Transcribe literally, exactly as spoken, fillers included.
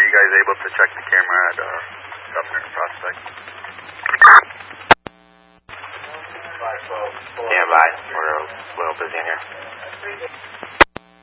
you guys able to check the camera at uh, Governor Prospect? Stand by. We're a little busy in here.